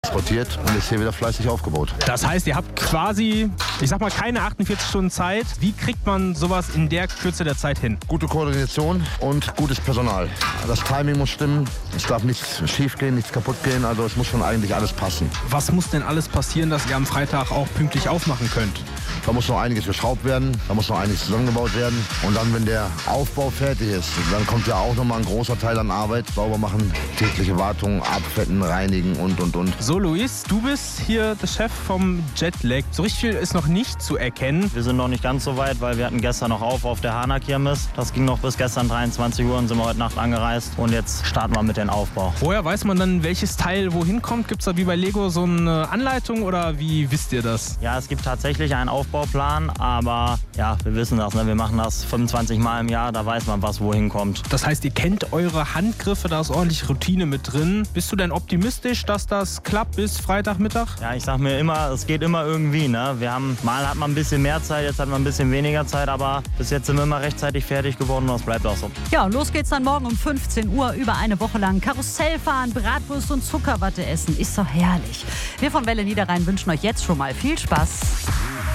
transportiert und ist hier wieder fleißig aufgebaut. Das heißt, ihr habt quasi, ich sag mal, keine 48 Stunden Zeit. Wie kriegt man sowas in der Kürze der Zeit hin? Gute Koordination und gutes Personal. Das Timing muss stimmen, es darf nichts schief gehen, nichts kaputt gehen, also es muss schon eigentlich alles passen. Was muss denn alles passieren, dass ihr am Freitag auch pünktlich aufmachen könnt? Da muss noch einiges geschraubt werden, da muss noch einiges zusammengebaut werden. Und dann, wenn der Aufbau fertig ist, dann kommt ja auch nochmal ein großer Teil an Arbeit. Sauber machen, tägliche Wartung, abfetten, reinigen und. So, Luis, du bist hier der Chef vom Jetlag. So richtig viel ist noch nicht zu erkennen. Wir sind noch nicht ganz so weit, weil wir hatten gestern noch auf der Hana-Kirmes. Das ging noch bis gestern 23 Uhr und sind wir heute Nacht angereist. Und jetzt starten wir mit dem Aufbau. Woher weiß man dann, welches Teil wohin kommt? Gibt es da wie bei Lego so eine Anleitung oder wie wisst ihr das? Ja, es gibt tatsächlich einen Aufbauplan, aber ja, wir wissen das, ne? Wir machen das 25 Mal im Jahr, da weiß man, was wohin kommt. Das heißt, ihr kennt eure Handgriffe, da ist ordentlich Routine mit drin. Bist du denn optimistisch, dass das klappt bis Freitagmittag? Ja, ich sag mir immer, es geht immer irgendwie, ne? Mal hat man ein bisschen mehr Zeit, jetzt hat man ein bisschen weniger Zeit, aber bis jetzt sind wir immer rechtzeitig fertig geworden und das bleibt auch so. Ja, und los geht's dann morgen um 15 Uhr über eine Woche lang Karussell fahren, Bratwurst und Zuckerwatte essen. Ist doch herrlich. Wir von Welle Niederrhein wünschen euch jetzt schon mal viel Spaß.